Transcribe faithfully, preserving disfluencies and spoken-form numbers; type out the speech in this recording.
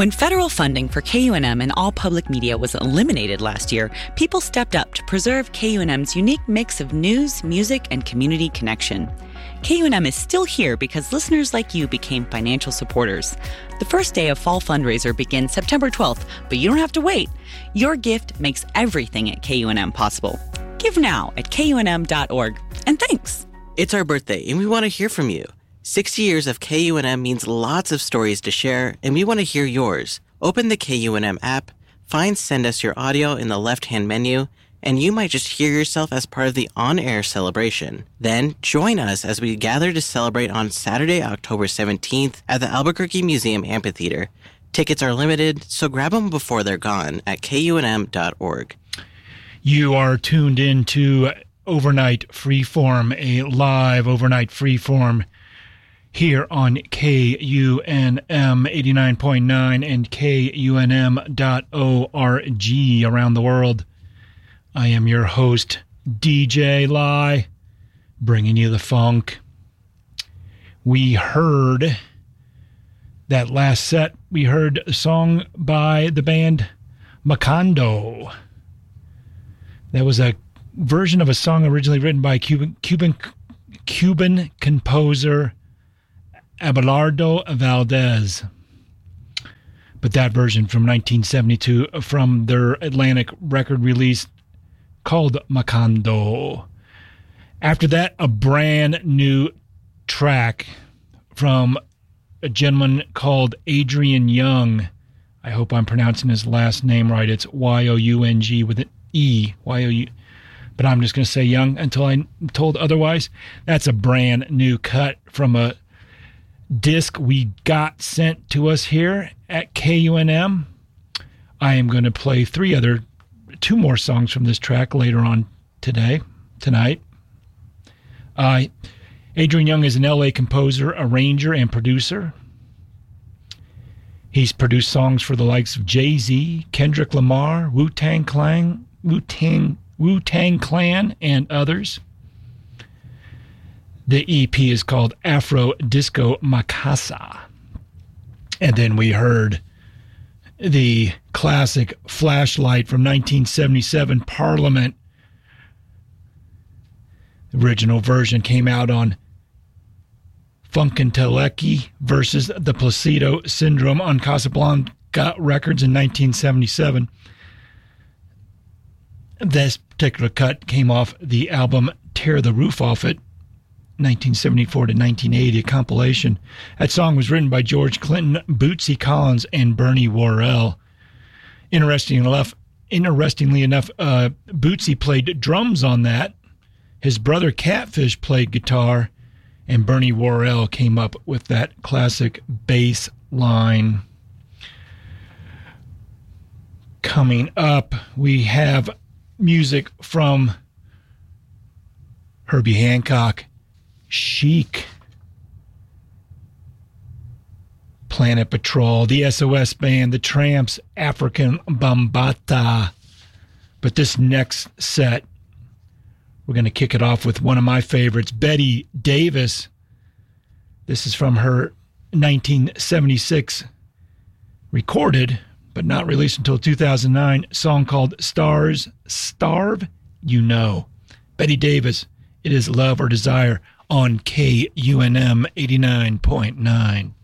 When federal funding for K U N M and all public media was eliminated last year, people stepped up to preserve K U N M's unique mix of news, music, and community connection. K U N M is still here because listeners like you became financial supporters. The first day of Fall Fundraiser begins September twelfth, but you don't have to wait. Your gift makes everything at K U N M possible. Give now at K U N M dot org. And thanks. It's our birthday, and we want to hear from you. sixty years of K U N M means lots of stories to share, and we want to hear yours. Open the K U N M app, find Send Us Your Audio in the left-hand menu, and you might just hear yourself as part of the on-air celebration. Then, join us as we gather to celebrate on Saturday, October seventeenth at the Albuquerque Museum Amphitheater. Tickets are limited, so grab them before they're gone at K U N M dot org. You are tuned in to Overnight Freeform, a live overnight freeform here on K U N M eighty-nine point nine and K U N M dot org around the world. I am your host, D J Lai, bringing you the funk. We heard that last set, we heard a song by the band Macondo. That was a version of a song originally written by Cuban Cuban Cuban composer Abelardo Valdez. But that version from nineteen seventy-two from their Atlantic record release called Macondo. After that, a brand new track from a gentleman called Adrian Young. I hope I'm pronouncing his last name right. It's Y O U N G with an E. Y O U. But I'm just going to say Young until I'm told otherwise. That's a brand new cut from a disc we got sent to us here at K U N M. I am going to play three other, two more songs from this track later on today, tonight. Uh, Adrian Young is an L A composer, arranger, and producer. He's produced songs for the likes of Jay-Z, Kendrick Lamar, Wu-Tang Clan, Wu-Tang, Wu-Tang Clan, and others. The E P is called Afro Disco Macasa. And then we heard the classic Flashlight from nineteen seventy-seven, Parliament. The original version came out on Funkenteleki versus the Placido Syndrome on Casablanca Records in nineteen seventy-seven. This particular cut came off the album Tear the Roof Off It, nineteen seventy-four to nineteen eighty, a compilation. That song was written by George Clinton, Bootsy Collins, and Bernie Worrell. Interesting enough, interestingly enough, uh, Bootsy played drums on that. His brother Catfish played guitar, and Bernie Worrell came up with that classic bass line. Coming up, we have music from Herbie Hancock, Chic, Planet Patrol, the S O S Band, the Tramps, African Bambata. But this next set, we're going to kick it off with one of my favorites, Betty Davis. This is from her nineteen seventy-six recorded, but not released until two thousand nine, song called Stars Starve You Know. Betty Davis, It Is Love or Desire on K U N M eighty-nine point nine.